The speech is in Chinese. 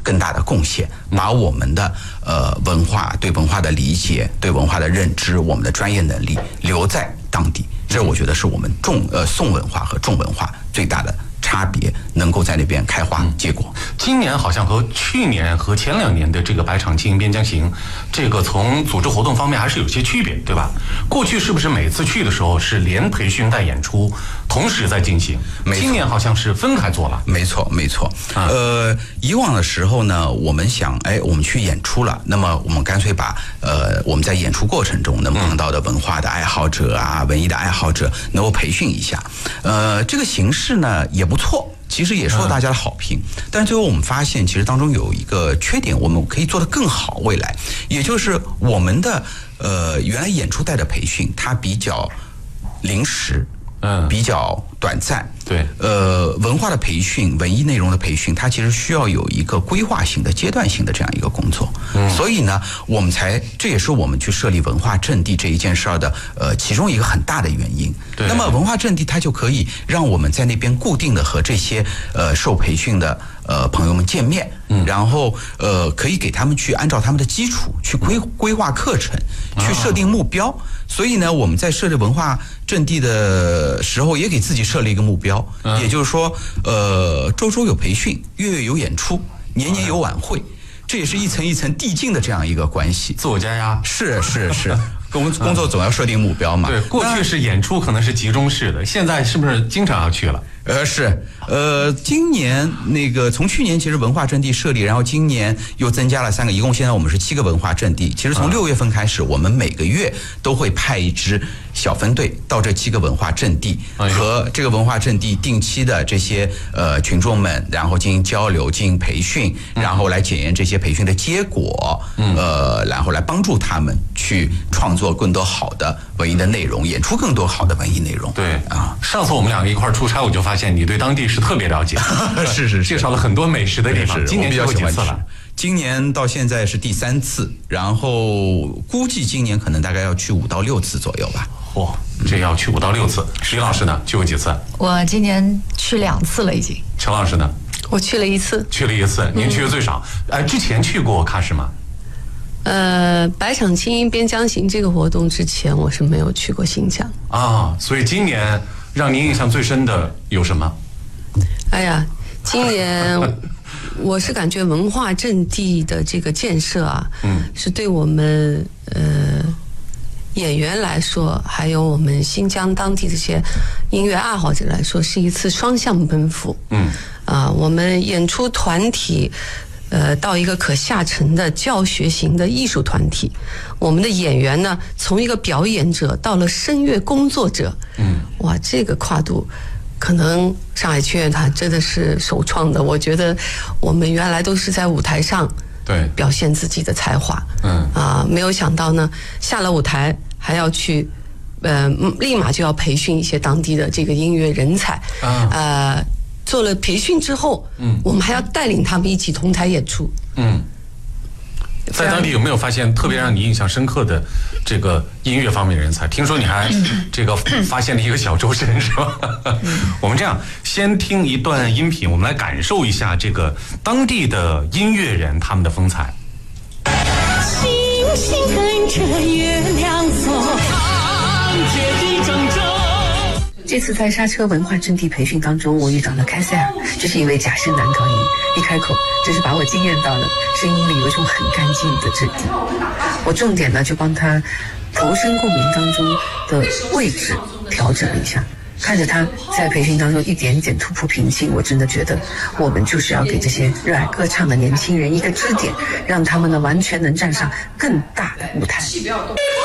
更大的贡献，把我们的文化、对文化的理解、对文化的认知、我们的专业能力留在当地。这我觉得是我们宋文化和重文化最大的差别，能够在那边开花结果。 今年好像和去年和前2年的这个百场青音边疆行，这个从组织活动方面还是有些区别，对吧？过去是不是每次去的时候是连培训带演出同时在进行？今年好像是分开做了。 没错。以往的时候呢，我们想，我们去演出了，那么我们干脆把我们在演出过程中能碰到的文化的爱好者啊、文艺的爱好者能够培训一下。这个形式呢也不错。其实也受到大家的好评，但是最后我们发现，其实当中有一个缺点，我们可以做得更好。未来，也就是我们的原来演出带的培训，它比较临时，比较短暂。 对， 文化的培训、文艺内容的培训，它其实需要有一个规划性的、阶段性的这样一个工作。所以呢，这也是我们去设立文化阵地这一件事儿的其中一个很大的原因。那么文化阵地它就可以让我们在那边固定的和这些受培训的朋友们见面，然后可以给他们去按照他们的基础去规划课程，去设定目标。所以呢，我们在设立文化阵地的时候，也给自己设立一个目标，也就是说，周周有培训，月月有演出，年年有晚会，这也是一层一层递进的这样一个关系。 自我加压， 是。工作总要设定目标嘛。 对，过去是演出可能是集中式的，现在是不是经常要去了？ 今年从去年其实文化阵地设立，然后今年又增加了3个，一共现在我们是7个文化阵地。其实从6月份开始，我们每个月都会派一支小分队到这7个文化阵地，和这个文化阵地定期的这些群众们，然后进行交流、进行培训，然后来检验这些培训的结果，然后来帮助他们去创作更多好的文艺的内容，演出更多好的文艺内容。 对啊，上次我们2个一块出差，我就发现你对当地是特别了解。 是， 介绍了很多美食的地方。今年去过几次了？ 今年到现在是第3次，然后估计今年可能大概要去5到6次左右吧。 这要去5到6次。徐老师呢，去过几次？ 我今年去2次了已经。 陈老师呢？ 我去了1次。 去了1次，您去的最少。之前去过喀什吗？ 百场青音边疆行这个活动之前，我是没有去过新疆啊。所以今年让您印象最深的有什么？ 哎呀，今年我是感觉文化阵地的这个建设啊，是对我们演员来说，还有我们新疆当地这些音乐爱好者来说，是一次双向奔赴。我们演出团体到一个可下沉的教学型的艺术团体，我们的演员呢，从一个表演者到了声乐工作者。哇，这个跨度可能上海曲乐团真的是首创的。我觉得我们原来都是在舞台上表现自己的才华，没有想到呢，下了舞台还要去立马就要培训一些当地的这个音乐人才。做了培训之后，我们还要带领他们一起同台演出。 在当地有没有发现特别让你印象深刻的这个音乐方面人才？听说你还这个发现了一个小周深，是吧？我们这样先听一段音频，我们来感受一下这个当地的音乐人他们的风采。 星星跟着月亮走，看着一张张。 这次在刹车文化阵地培训当中，我遇到了凯塞尔，这是一位假声男高音，一开口真是把我惊艳到了，声音里有一种很干净的质地。我重点呢就帮他头声共鸣当中的位置调整了一下，看着他在培训当中一点点突破瓶颈，我真的觉得我们就是要给这些热爱歌唱的年轻人一个支点，让他们呢完全能站上更大的舞台。